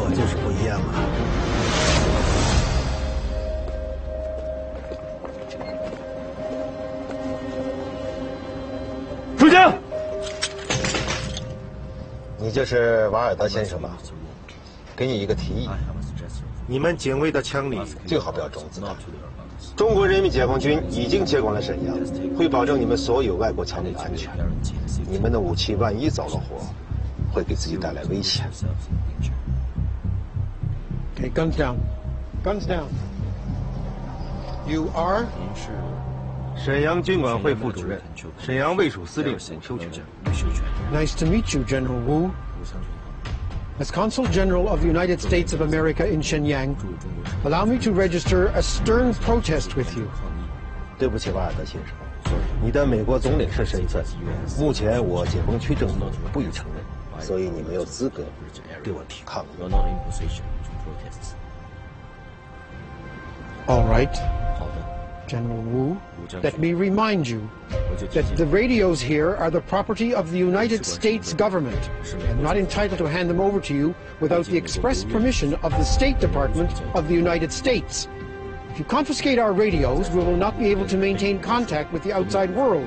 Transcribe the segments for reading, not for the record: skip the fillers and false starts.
就是不一样啊。 出警！ 你就是瓦尔德先生吧？给你一个提议，你们警卫的枪里最好不要装子弹。中国人民解放军已经接管了沈阳，会保证你们所有外国枪支的安全。你们的武器万一着了火，会给自己带来危险。 Okay, guns down. Guns down. You are? 沈阳军管会副主任，沈阳卫戍司令伍修权。 Nice to meet you, General Wu. As Consul General of the United States of America in Shenyang, allow me to register a stern protest with you. 对不起，瓦尔德先生，你的美国总领事身份，目前我解放区政府不予承认，所以你没有资格对我提抗议。 All right. General Wu, let me remind you that the radios here are the property of the United States government. I'm not entitled to hand them over to you without the express permission of the State Department of the United States. If you confiscate our radios, we will not be able to maintain contact with the outside world.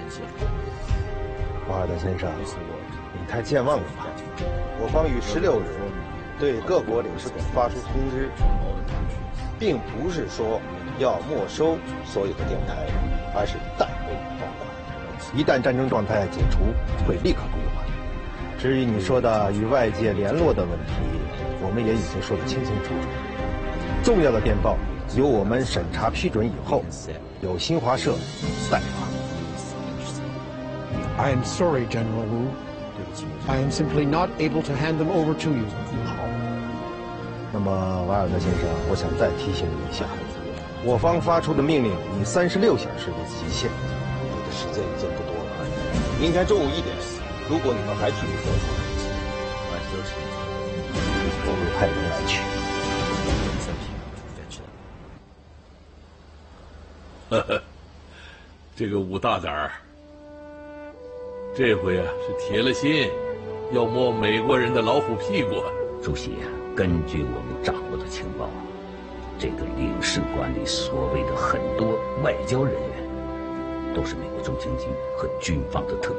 瓦尔德先生，你太健忘了吧？我方于16日对各国领事馆发出通知，并不是说要没收所有的电台，而是代为保管。一旦战争状态解除，会立刻归还。至于你说的与外界联络的问题，我们也已经说得清清楚楚。重要的电报由我们审查批准以后，由新华社代发。 I am sorry, General Wu. I am simply not able to hand them over to you. 好。那么，瓦尔德先生，我想再提醒你一下。我方发出的命令以36小时为极限，你的时间已经不多了。明天中午1点，如果你们还拒绝交出，我会派人来取。 呵呵，这个武大胆儿，这回啊是铁了心要摸美国人的老虎屁股。 主席啊，根据我们掌握的情报，这个领事馆里所谓的很多外交人员，都是美国中情局和军方的特